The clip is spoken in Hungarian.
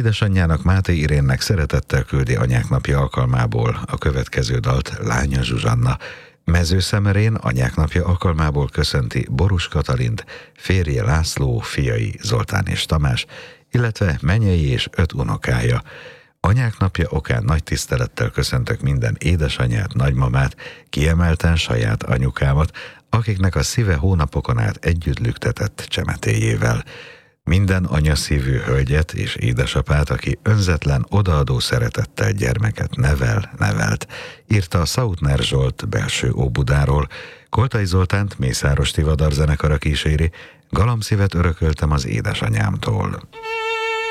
Édesanyjának, Máté Irénnek szeretettel küldi Anyák Napja alkalmából a következő dalt Lánya Zsuzsanna. Mezőszemerén Anyák Napja alkalmából köszönti Borús Katalint, férje László, fiai Zoltán és Tamás, illetve menyei és 5 unokája. Anyák Napja okán nagy tisztelettel köszöntök minden édesanyát, nagymamát, kiemelten saját anyukámat, akiknek a szíve hónapokon át együtt lüktetett csemetéjével. Minden anyaszívű hölgyet és édesapát, aki önzetlen, odaadó szeretettel gyermeket nevelt, írta a Sautner Zsolt belső Óbudáról. Koltai Zoltánt Mészáros Tivadar zenekara kíséri, Galamszívet örököltem az édesanyámtól.